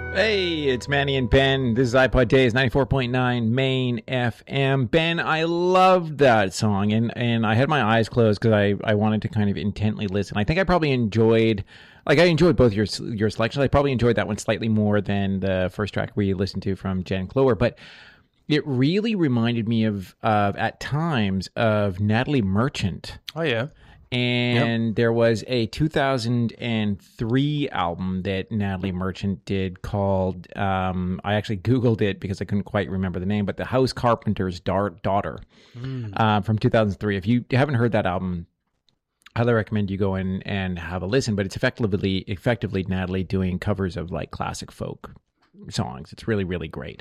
Hey, it's Manny and Ben. This is iPod Days 94.9 Main FM. Ben, I loved that song, and I had my eyes closed because I wanted to kind of intently listen. I think I probably enjoyed, I enjoyed both your selections. I probably enjoyed that one slightly more than the first track we listened to from Jen Cloher, but it really reminded me of at times of Natalie Merchant. Oh, yeah. And there was a 2003 album that Natalie Merchant did called, I actually Googled it because I couldn't quite remember the name, but The House Carpenter's Daughter from 2003. If you haven't heard that album, I highly recommend you go in and have a listen, but it's effectively Natalie doing covers of like classic folk songs. It's really, really great.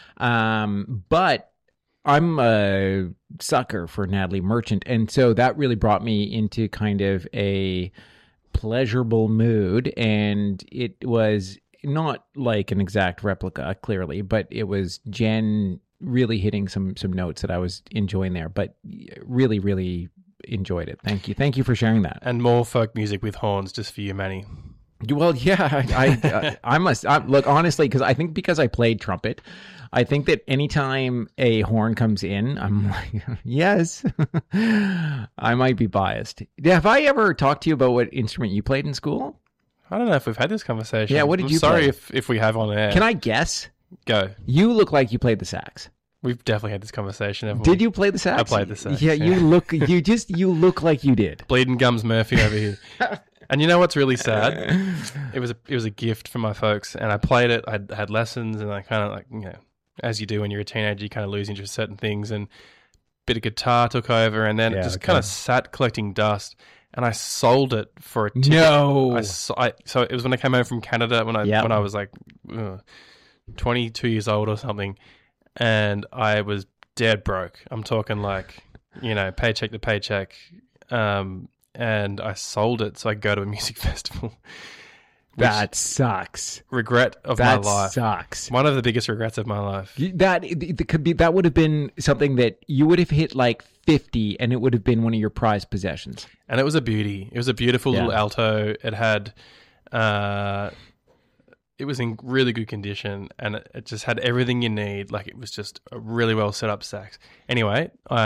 But I'm a sucker for Natalie Merchant, and so that really brought me into kind of a pleasurable mood, and it was not like an exact replica, clearly, but it was Jen really hitting some notes that I was enjoying there, but really, really enjoyed it. Thank you. Thank you for sharing that. And more folk music with horns just for you, Manny. Well, yeah, I must look honestly, because I played trumpet. I think that anytime a horn comes in, I'm like, yes, I might be biased. Have I ever talked to you about what instrument you played in school? I don't know if we've had this conversation. Yeah, what did you play? Sorry if we have on air. Can I guess? Go. You look like you played the sax. We've definitely had this conversation, haven't we? Did you play the sax? I played the sax. Yeah, you look like you did. Bleeding Gums Murphy over here. And you know what's really sad? It was a gift from my folks, and I played it. I had lessons, and I kind of as you do when you're a teenager, you kind of lose interest in certain things, and a bit of guitar took over, and then it just kind of sat collecting dust, and I sold it for a ticket. No. So it was when I came home from Canada when I was like 22 years old or something, and I was dead broke. I'm talking paycheck to paycheck, and I sold it so I could go to a music festival. That sucks. Regret of my life. That sucks. One of the biggest regrets of my life. That would have been something that you would have hit like 50, and it would have been one of your prized possessions. And it was a beauty. It was a beautiful little alto. It had, it was in really good condition, and it just had everything you need. Like, it was just a really well set up sax. Anyway,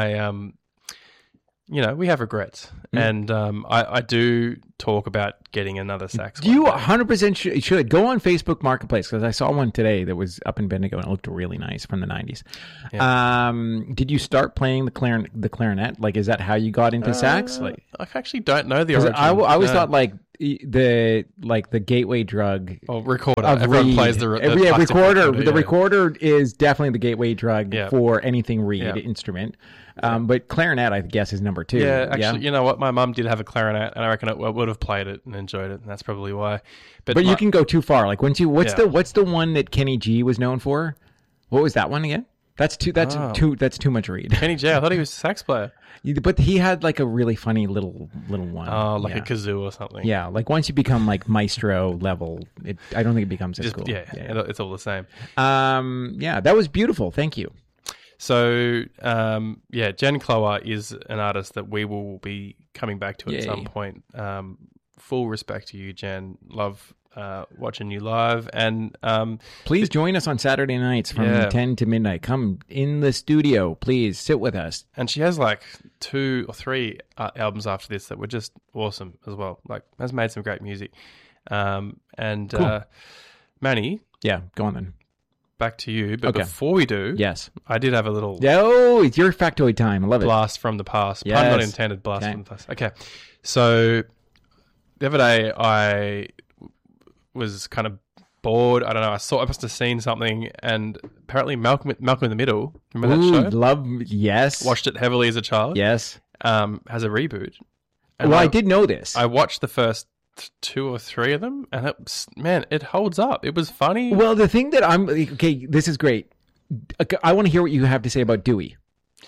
we have regrets, and I do talk about getting another sax. You 100% should go on Facebook Marketplace, because I saw one today that was up in Bendigo and it looked really nice from the 90s. Yeah. Did you start playing the clarinet? Like, is that how you got into sax? Like, I actually don't know the origin. I always thought the gateway drug. Oh, recorder. Everyone plays the recorder. The recorder is definitely the gateway drug for anything reed instrument. But clarinet, I guess, is number 2. Yeah, actually, you know what? My mum did have a clarinet, and I reckon I would have played it and enjoyed it, and that's probably why. But you can go too far. Like, what's the one that Kenny G was known for? What was that one again? That's too much reed. Kenny G, I thought he was a sax player. But he had like a really funny little one. Oh, like a kazoo or something. Yeah, like once you become like maestro level, I don't think it becomes as cool. Yeah, it's all the same. That was beautiful. Thank you. So, Jen Cloher is an artist that we will be coming back to at some point. Full respect to you, Jen. Love watching you live. And please join us on Saturday nights from 10 to midnight. Come in the studio. Please sit with us. And she has like 2 or 3 albums after this that were just awesome as well. Like, has made some great music. Cool. Manny. Yeah, go on then. Back to you, but before we do, I did have a little it's your factoid time. I love it. Blast from the past. Yes. Pun not intended. Blast from the past. Okay, so the other day I was kind of bored. I don't know. I must have seen something, and apparently Malcolm in the Middle. Remember that show? Yes. Watched it heavily as a child. Yes. Has a reboot. And I did know this. I watched the first 2 or 3 of them, and it holds up. It was funny. Well, the thing that this is great. I want to hear what you have to say about Dewey.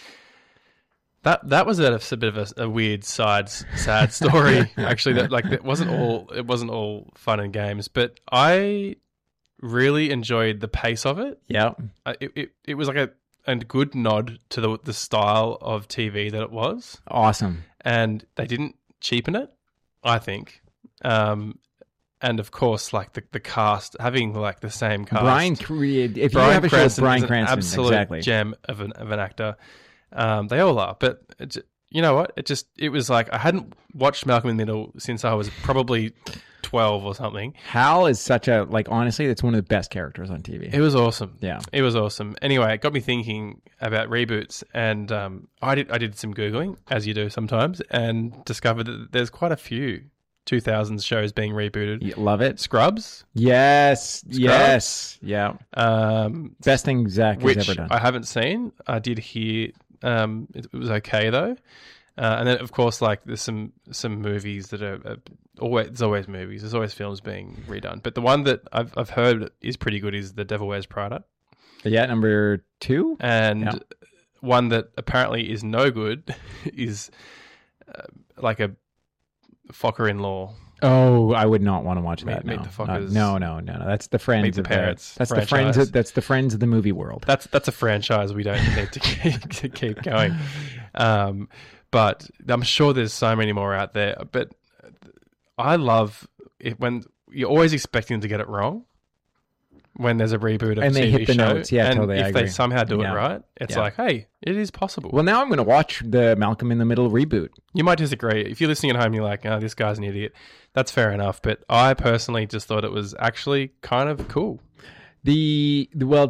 That was a bit of a weird sad story. Actually, it wasn't all fun and games, but I really enjoyed the pace of it. Yeah, it was like a good nod to the style of TV that it was. Awesome, and they didn't cheapen it, I think. and of course, like the cast having like the same cast. If you have a show with Bryan Cranston, absolute exactly. gem of an actor. They all are, but you know what? It was like I hadn't watched Malcolm in the Middle since I was probably 12 or something. Hal is such a, like, honestly, it's one of the best characters on TV. It was awesome. Yeah. It was awesome. Anyway, it got me thinking about reboots, and I did some Googling, as you do sometimes, and discovered that there's quite a few 2000s shows being rebooted. You love it. Scrubs. Yes. Scrubs. Yes. Yeah. Best thing Zach has ever done. I haven't seen. I did hear it was okay though. And then, of course, like there's some movies that are always. There's always movies. There's always films being redone. But the one that I've heard is pretty good is The Devil Wears Prada. Yeah, number 2. And one that apparently is no good is like a Focker-in-Law. Oh, I would not want to watch that. Meet the Fockers. No. That's the Friends. Meet the Parents. That's franchise. the Friends. That's the Friends of the movie world. That's a franchise we don't need to keep going. But I'm sure there's so many more out there. But I love it when you're always expecting to get it wrong when there's a reboot of and a they TV hit the show. notes. Yeah, and totally. if they somehow do it right, it's like, hey, it is possible. Well, now I'm going to watch the Malcolm in the Middle reboot. You might disagree. If you're listening at home, you're like, oh, this guy's an idiot. That's fair enough. But I personally just thought it was actually kind of cool. What's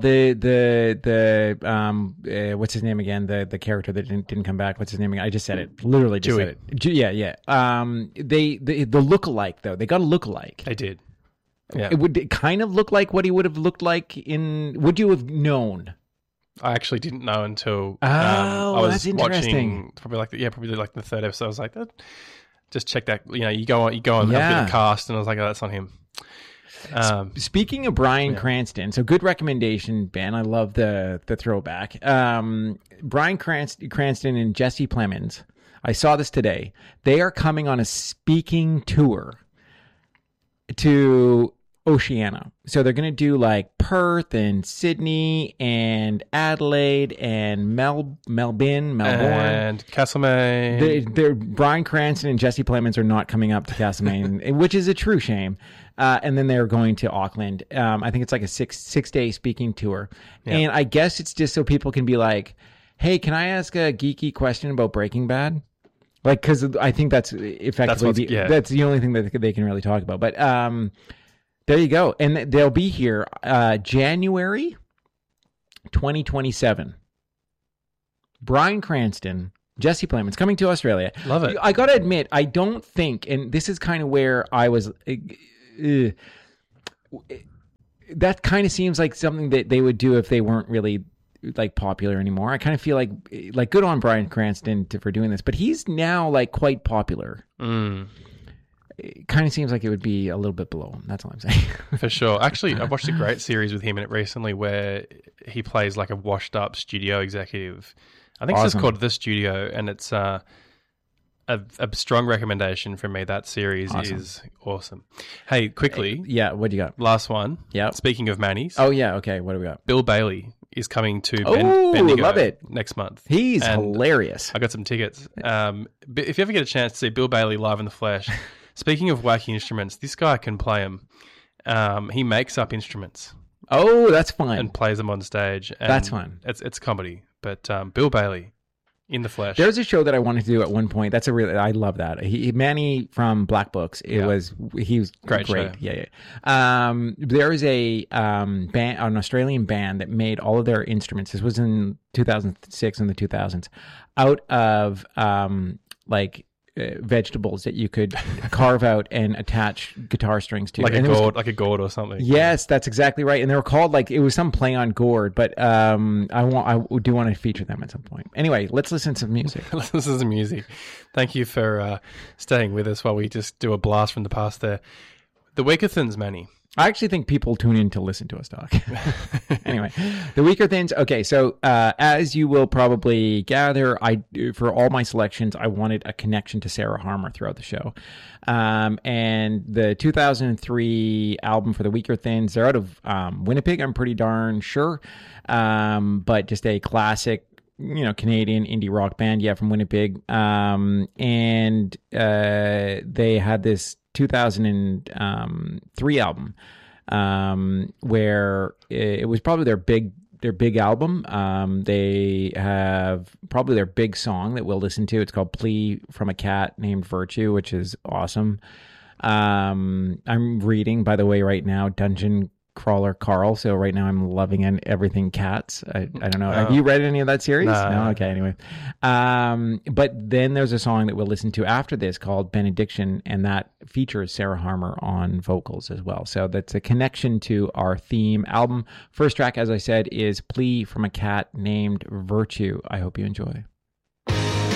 his name again? The character that didn't come back. What's his name again? I just said it. Literally just said it. Yeah. The look-alike though. They got a look-alike. They did. Yeah. It would kind of look like what he would have looked like in. Would you have known? I actually didn't know until I was that's interesting. Watching probably like the third episode. I was like, just check that. You go on look at the cast, and I was like, oh, that's not him. Speaking of Bryan Cranston, so good recommendation, Ben. I love the throwback. Bryan Cranston and Jesse Plemons. I saw this today. They are coming on a speaking tour to Oceania. So they're going to do like Perth and Sydney and Adelaide and Melbourne. And Castlemaine. They're Bryan Cranston and Jesse Plemons are not coming up to Castlemaine, which is a true shame. And then they're going to Auckland. I think it's like a six-day speaking tour. Yeah. And I guess it's just so people can be like, hey, can I ask a geeky question about Breaking Bad? Like, because I think that's effectively that's the only thing that they can really talk about. But there you go. And they'll be here January 2027. Bryan Cranston, Jesse Plemons coming to Australia. Love it. I got to admit, I don't think, and this is kind of where I was... that kind of seems like something that they would do if they weren't really like popular anymore. I kind of feel like good on Bryan Cranston for doing this, but he's now like quite popular. It kind of seems like it would be a little bit below him. That's all I'm saying. For sure. Actually, I watched a great series with him in it recently where he plays like a washed up studio executive. I think it's just called The Studio, and it's a strong recommendation from me. That series is awesome. Hey, quickly. Yeah, what do you got? Last one. Yeah. Speaking of Manny's. Oh, yeah. Okay, what do we got? Bill Bailey is coming to Bendigo love it. next month. He's hilarious. I got some tickets. If you ever get a chance to see Bill Bailey live in the flesh, speaking of wacky instruments, this guy can play them. He makes up instruments. Oh, that's fun. And plays them on stage. And that's fun. It's comedy. But Bill Bailey in the flesh. There's a show that I wanted to do at one point. I love that. Manny from Black Books. He was great. Show. Yeah. There is a band, an Australian band that made all of their instruments. This was in 2006 in the 2000s, out of vegetables that you could carve out and attach guitar strings to, like a gourd or something. Yes, that's exactly right. And they were called it was some play on gourd, but I do want to feature them at some point. Anyway, let's listen to some music. Let's listen to some music. Thank you for staying with us while we just do a blast from the past there. The Weakerthans, Manny. I actually think people tune in to listen to us talk. Anyway, the Weakerthans. Okay, so as you will probably gather, for all my selections, I wanted a connection to Sarah Harmer throughout the show. And the 2003 album for the Weakerthans, they're out of Winnipeg, I'm pretty darn sure. But just a classic, Canadian indie rock band, from Winnipeg. And they had this 2003 album, where it was probably their big album. They have probably their big song that we'll listen to. It's called Plea from a Cat Named Virtue, which is awesome. I'm reading, by the way, right now, Dungeon Crawler Carl. So right now I'm loving everything cats. I don't know. Have you read any of that series? No? Okay, anyway. But then there's a song that we'll listen to after this called Benediction, and that features Sarah Harmer on vocals as well. So that's a connection to our theme album. First track, as I said, is Plea from a Cat Named Virtue. I hope you enjoy.